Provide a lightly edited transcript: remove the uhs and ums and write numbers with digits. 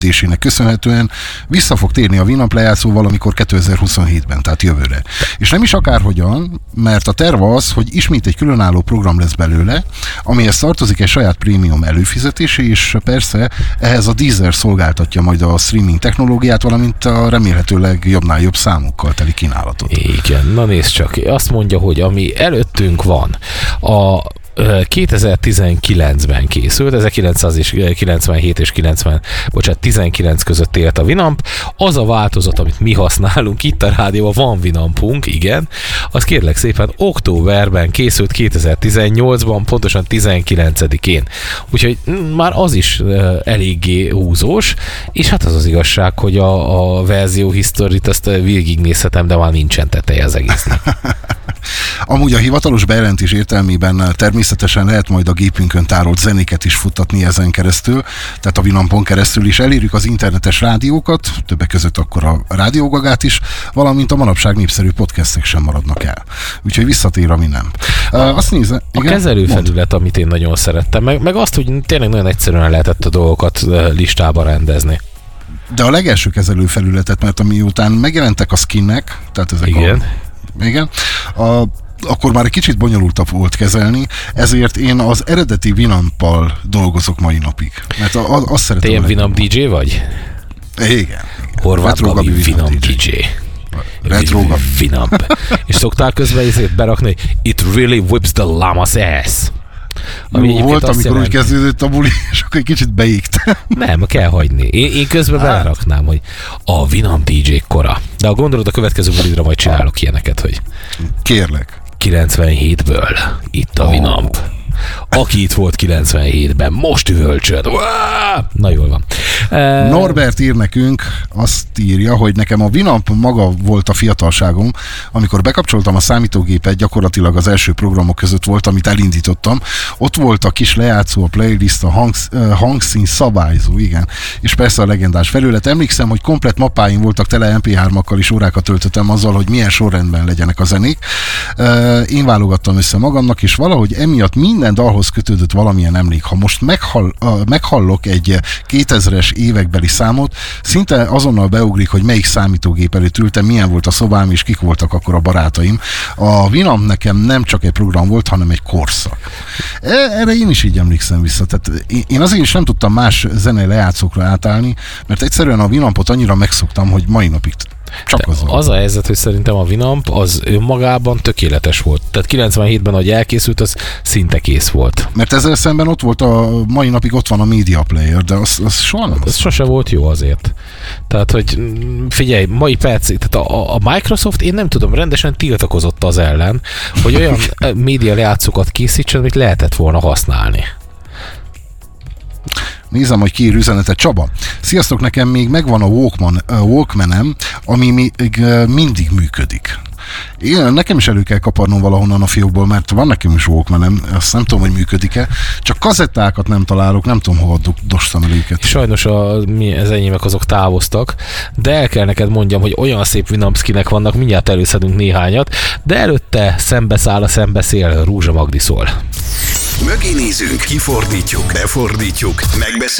köszönhetően vissza fog térni a Winamp lejátszó valamikor 2027-ben, tehát jövőre. És nem is akárhogyan, mert a terv az, hogy ismét egy különálló program lesz belőle, amihez tartozik egy saját prémium előfizetés, és persze ehhez a Deezer szolgáltatja majd a streaming technológiát, valamint a remélhetőleg jobbnál jobb számokkal teli kínálatot. Igen, na nézd csak, azt mondja, hogy ami előttünk van, a 2019-ben készült, 1997 és 19 között élt a Winamp. Az a változat, amit mi használunk itt a rádióban, van Winampunk, igen, az kérlek szépen októberben készült 2018-ban, pontosan 19-én. Úgyhogy már az is eléggé húzós, és hát az az igazság, hogy a verzió historit ezt végignézhetem, de már nincsen teteje az egésznek. Amúgy a hivatalos bejelentés értelmében természetesen lehet majd a gépünkön tárolt zenéket is futtatni ezen keresztül, tehát a Winampon keresztül is elérjük az internetes rádiókat, többek között akkor a rádiógagát is, valamint a manapság népszerű podcastek sem maradnak el. Úgyhogy visszatér a Winamp. Azt nézze, a kezelőfelület, amit én nagyon szerettem, meg azt, hogy tényleg nagyon egyszerűen lehetett a dolgokat listába rendezni. De a legelső kezelőfelületet, mert amiután megjelentek a skinnek, tehát ezek igen. Akkor már egy kicsit bonyolultabb volt kezelni, ezért én az eredeti Winampal dolgozok mai napig. Mert azt szeretem. Te ilyen Winamp DJ vagy? Igen. Horváth Gabi Winamp DJ. Retro Gabi. Winamp. És szoktál közben ezért berakni, it really whips the llama's ass. Jó, volt, amikor úgy kezdődött a buli, és akkor egy kicsit beégtem. Nem, kell hagyni. Én közben beleraknám, hogy a Winamp DJ kora. De ha gondolod, a következő bulidra majd csinálok ilyeneket, hogy kérlek. 97-ből itt a Winamp. Aki itt volt 97-ben, most üvölcsöd. Na jól van. Norbert ír nekünk, azt írja, hogy nekem a Winamp maga volt a fiatalságom, amikor bekapcsoltam a számítógépet, gyakorlatilag az első programok között volt, amit elindítottam. Ott volt a kis lejátszó, a playlist, a hangszín szabályzó, igen. És persze a legendás felület. Emlékszem, hogy komplett mappáim voltak tele MP3-akkal, és órákat töltöttem azzal, hogy milyen sorrendben legyenek a zenék. Én válogattam össze magamnak, és valahogy emiatt minden dalhoz kötődött valamilyen emlék. Ha most meghallok egy 2000-es évekbeli számot, szinte azonnal beugrik, hogy melyik számítógép előtt ültem, milyen volt a szobám, és kik voltak akkor a barátaim. A Winamp nekem nem csak egy program volt, hanem egy korszak. Erre én is így emlékszem vissza. Tehát én azért is nem tudtam más zenei lejátszókra átállni, mert egyszerűen a Winampot annyira megszoktam, hogy mai napig csak az a helyzet, hogy szerintem a Winamp az önmagában tökéletes volt. Tehát 97-ben, ahogy elkészült, az szinte kész volt. Mert ezzel szemben ott volt mai napig ott van a Media Player, de az soha nem. Ez sose volt jó azért. Tehát, hogy figyelj, mai percig, tehát a Microsoft, én nem tudom, rendesen tiltakozott az ellen, hogy olyan média lejátszókat készítsen, amit lehetett volna használni. Nézem, hogy kiír üzenetet. Csaba, sziasztok, nekem még megvan a Walkmanem, ami még mindig működik. Igen, nekem is elő kell kaparnom valahonnan a fiókból, mert van nekem is Walkmanem, azt nem tudom, hogy működik-e, csak kazettákat nem találok, nem tudom, hova dostam el őket. Sajnos az enyémek azok távoztak, de el kell neked mondjam, hogy olyan szép Winamp skinek vannak, mindjárt előszedünk néhányat, de előtte szembeszáll a szembeszél, Rúzsa Magdi szól. Mögé nézünk, kifordítjuk, befordítjuk, megbeszéljük.